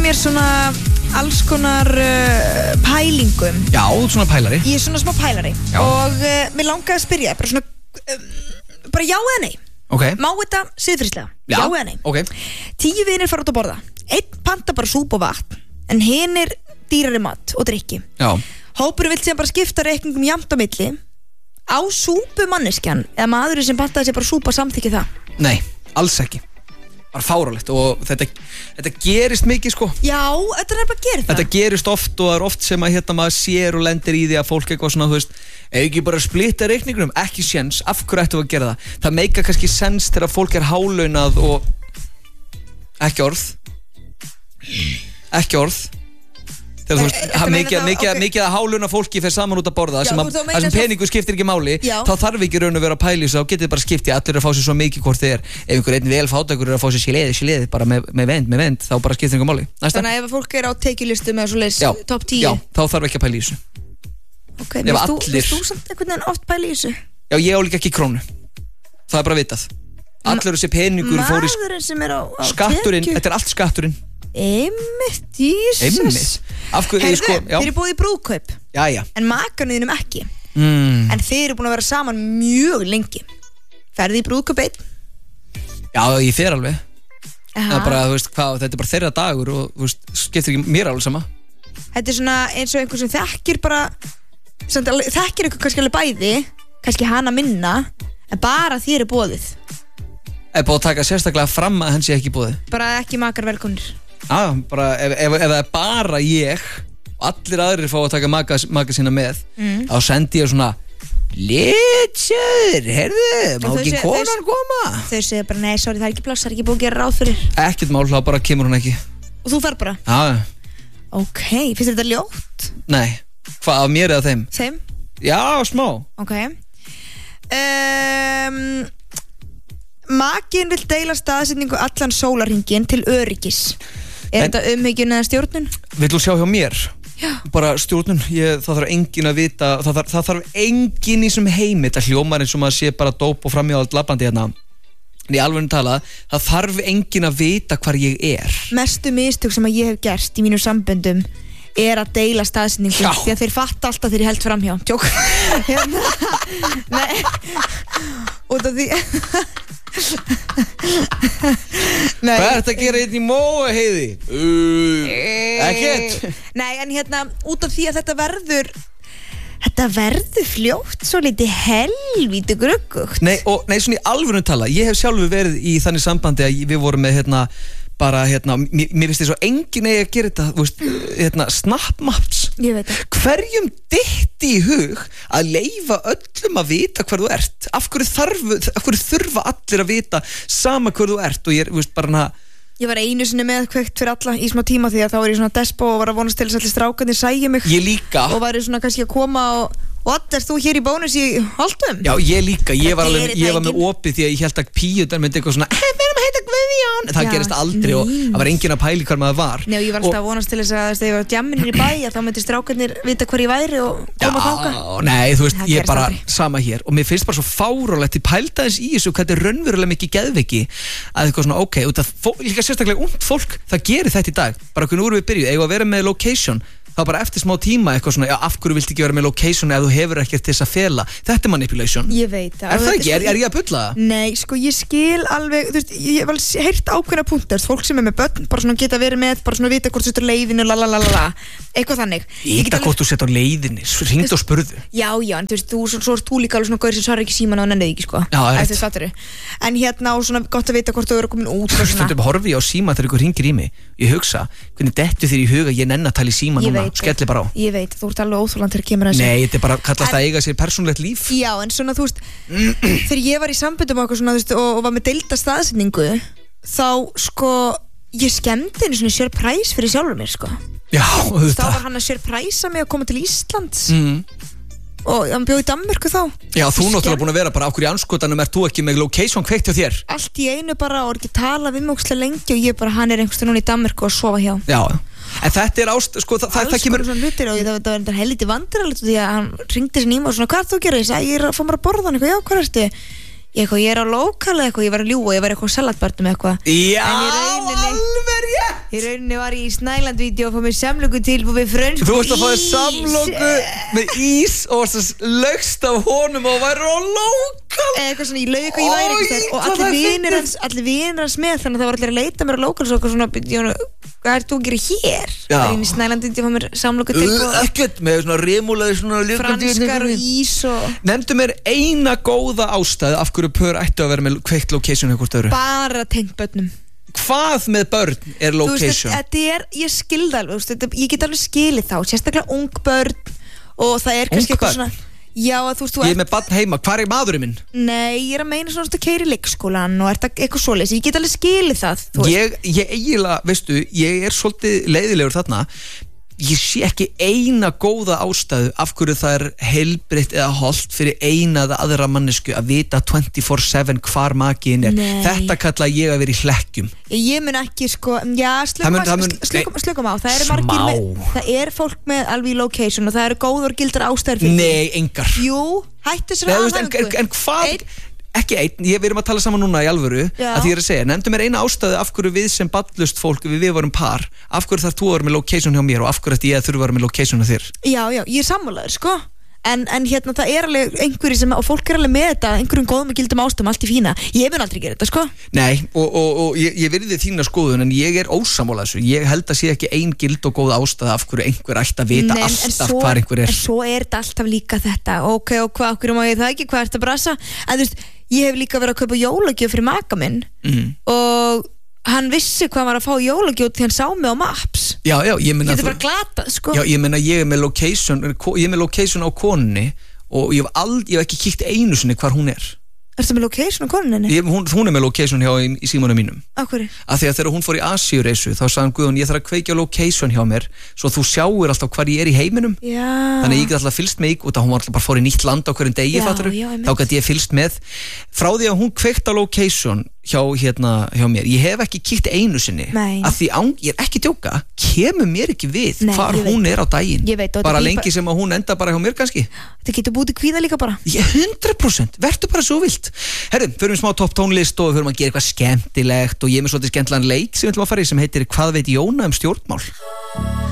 mér svona alls konar pælingum. Já, svona pælari. Ég svona smá pælari. Já. Og mér langaði að spyrja bara svona bara já eða nei. Okay. Má þetta siðferðislega? Já eða nei. Okay. 10 vinir fara út að borða. Einn panta bara súpu og vatn, en hinir dýrari mat og drykki. Já. Hópurinn vill síðan bara skipta reikningum jafnt á milli. Á súpu manneskjan eða maðurinn sem pantaði sér bara súpa samþykki það? Nei, alls ekki. Bara fárálegt og þetta gerist mikið sko. Já, þetta er bara að gera það. Þetta gerist oft og það er oft sem að maður sér og lendir í því að fólk eitthvað svona, þú veist, ekki bara splitta reikningunum, ekki séns, af hverju ættu að gera það? Það meika kannski sens þegar fólk er hálaunað og ekki orð. Þegar þú veist, mikið að hálauna fólki fer saman út að borða sem peningu skiptir ekki máli, þá þarf ekki raun að vera að pæla í þessu, þá getur bara skipti allir að fá sér svo mikið hvort þið er. Ef einhver einn vel fátækur er að fá sér síliði bara með vend, þá bara skiptir ekki máli. Næsta. Þannig að ef fólk er á tekjulistu með svo leys top 10. Já, þá þarf ekki að pæla í þessu. Ok, veist þú samt einhvern veginn oft pæla í þessu? Já, ég á líka ekki krónu. Það er bara vitað. Allir þessi peningur fór í skatturinn, þetta er allt skatturinn. Einmitt, Jesus. Af hverju, sko, já. Þið eru búið í brúðkaup. Jæja. En makanuðinum ekki. En þið eru búin að vera saman mjög lengi. Ferði í brúðkaup einn? Já, ég fer alveg. Það er bara, þú veist, þetta er bara þeirra dagur og, þú veist, skiptir ekki mér alveg sama. Þetta er svona eins og einhver sem þekkir bara, þekkir ykkur kannski alveg bæði, kannski hana minna, en bara þér er boðið. Er búið að taka sérstaklega fram að hann sé ekki boðið? Bara ekki makar velkomnir. Bara ef það er bara ég og allir aðrir fá að taka maka sína með, þá sendi ég svona Litsjöður, heyrðu, má ekki konan koma? Þau segja bara, nei, sorry, það er ekki pláss, það er ekki búið að gera ráð fyrir. Ekkert mál, þá bara kemur hún ekki. Og þú fer bara? Já. Ok, finnst þetta ljótt? Nei, hvað, af mér eða þeim? Þeim? Já, smá. Ok. Makinn vill deila staðsetningu allan sólarhringinn til öryggis. Þetta umhyggjun eða stjórnun? Vill þú sjá hjá mér? Já. Bara stjórnun, það þarf enginn að vita, það þarf enginn í sem heimi, þetta hljómar eins og maður sé bara dóp og framhjáðald labbandi hérna. En í alveg talað, það þarf enginn að vita hvar ég er. Mestu mistök sem að ég hef gerst í mínum samböndum er að deila staðsetningu, því að þeir fatta alltaf þegar ég held framhjá. Tjók. Nei. Út af því Hvað er þetta að gera hérna í Móa heiði? Ekkert. Nei, en út af því að þetta verður fljótt svo litið helvíti gruggugt. Nei, svona í alvöru tala, ég hef sjálfur verið í þannig sambandi að við vorum með mér finnst þess að enginn eigi að gera þetta, þú veist, snapmaps. Ég veit það. Hverjum dytti í hug að leyfa öllum að vita hvar þú ert? Af hverju þurfa allir að vita sama hvar þú ert? Og ég veist, bara ég var einu sinni með kveikt fyrir alla í smá tíma því að þá var ég svona despo og var að vonast til þess að allir strákarnir sæju mig. Ég líka. Og var ég svona kannski að koma og er þú hér í bónus í Holtum? Já, ég líka, ég var með opið því að ég held að Píutar myndi eitthvað svona við erum að heita Guðjón, það gerist aldrei og það var enginn að pæli hvar maður var. Nei, og ég var alltaf að vonast til þess að þegar ég var djamminir í bæ þá myndi strákarnir vita hvar ég væri og koma þangað. Nei, þú veist, ég er bara sama hér og mér finnst bara svo fáránlegt ég pældi aðeins í þessu hvað þetta er raunverulega mikið geðveiki að eitthvað svona, ok, líka sérstaklega ungt fólk, það gerir þetta í dag bara hvernig úr við byrjuð, eigum að vera með location þá bara eftir smá tíma eitthvað svona, já, af hverju viltu ekki vera með location ef þú hefur ekkert til þess að fela? Þetta er manipulation. Ég veit það. Er það ekki? Er ég að bulla það? Nei, sko, ég skil alveg, þú veist, ég hef alveg heyrt ákveðna punktar, fólk sem er með börn, bara svona geta verið með, bara svona vita hvort þú setur leiðinu, eitthvað þannig. Vita hvort þú setur leiðinu, hringdu og spurðu. Já, en þú veist, svo ert þú líka alveg svona gaur sem svarar ekki síman og nennið ekki, sko. Já, en og svona gott að vita hvort þú eru komin út og svona. Stundum horfi ég á síma þegar ykkur hringir í mig. Ég hugsa, hvernig dettur þér í huga ég nenni að tala í síma núna, skelli bara á. Ég veit, þú ert alveg óþoland þegar kemur að þessu. Nei, þetta er bara kallast að eiga sér persónulegt líf. Já, en svona, þú veist, þegar ég var í samböndum og svona, þú veist, og var með deilda staðsetningu, þá, sko, ég skemmdi einu svona surprise fyrir sjálfur mér, sko. Já, þá var hann að surprisea mig að koma til Íslands. Og hann bjóð í Danmörku þá. Já, þú náttúrulega búin að vera bara af hverju í anskotanum ert þú ekki með location kveikt hjá þér? Allt í einu bara og ekki tala við mig ógeðslega lengi og ég bara, hann er einhvers núna í Danmörku og sofa hjá. Já, en þetta er sko, það kemur svona hlutir og það var helviti vandræðalegt því að hann ringdi sér nýma og svona, hvað ert þú að gera? Ég sagði, ég er að fá mér að borða hann eitthvað, já, hvað ertu? Ég er á lokal eitthvað, ég var að ljúga, ég var eitthvað salatbarnum eitthvað. Já, alveg rétt. Í rauninni var ég í Snæland-vídeó og fór mér samloku tilbúið við frönsku Þú varst að fá þér samloku með ís og varst að lögst af honum og væri á lokal eitthvað svona, ég laug eitthvað, ég væri eitthvað og allir vinir hans með, þannig að það var allir að leita mér á lokal og svona, hvað ert þú að gera hér? Það er inn í Snæland-vídeó og fór mér samloku tilbúið Ekkert með svona remúlaði svona franskar og ís og Nefndu mér eina góða ástæðu af hverju pör ættu að vera með kveikt location hjá hvort öðru bara tengt börnum Hvað með börn er location? Þetta ég skilði alveg, ég get alveg skilið þá, sérstaklega ung börn og það er kannski eitthvað svona Já, þú Ég er með barn heima, hvað er maðurinn minn? Nei, ég er að meina svona að keira í leikskólan og er það eitthvað svoleiðis, ég get alveg skilið það Ég eiginlega, veistu, ég er svolítið leiðilegur þarna Ég sé ekki eina góða ástæðu af hverju það er heilbrigt eða hollt fyrir eina eða aðra mannesku að vita 24/7 hvar makiðin er Nei. Þetta kalla ég að vera í hlekkjum Ég mun ekki sko, já, slökum á Það eru margir með, það er fólk með alveg í location og það eru góður gildar ástæður fyrir Nei, engar Jú, hættu sér En hvað Ekki einn, við erum að tala saman núna í alvöru að því ég er að segja, nefndu mér eina ástæðu af hverju við sem ballust fólk, við vorum par af hverju þarf þú að vera með location hjá mér og af hverju ætti ég að þurfa að vera með location hjá þér Já, ég er sammálaður, sko en hérna það er alveg einhverjir sem og fólk er alveg með þetta, einhverjum góðum og gildum ástæðum allt í fína, ég mun aldrei gera þetta, sko Nei, og ég virði þína skoðun en ég er ósammála þessu, ég held að sé ekki ein gild og góð ástæða af hverju einhver ætti að vita alltaf hvar einhver er En svo er þetta alltaf líka þetta ok, og hvað, okkur má ég það ekki, hvað ert að brasa en þú veist, ég hef líka verið að kaupa jólagjöf fyrir maka minn og hann vissi hvað hann var að fá jólagjöf því hann sá mig á Maps Já, ég meina Þetta er bara glata, sko Já, ég meina ég er með location á konunni og ég hef ekki kíkt einu sinni hvar hún er Ertu með location á konuninni? Hún er með location hjá í símanum mínum Af hverju? Af því að þegar hún fór í Asíureisu þá sagði hann Guðjón, ég þarf að kveikja location hjá mér svo þú sjáir alltaf hvar ég er í heiminum Já Þannig að ég get alltaf fylgst með út að hún var alltaf bara fór í nýtt land á hverjum degi þá gæti ég fylgst með frá því að hún kveikta location hjá mér, ég hef ekki kíkt einu sinni af því ég er ekki djóka kemur mér ekki við hvar hún er á daginn bara lengi sem að hún enda bara hjá mér kannski Þetta getur búið til kvíða líka bara 100%, verður bara svo vilt Herru, förum við smá topp tónlist og förum að gera eitthvað skemmtilegt og ég er með svolítið skemmtilegan leik sem við ætlum að fara í sem heitir Hvað veit Jóna um stjórnmál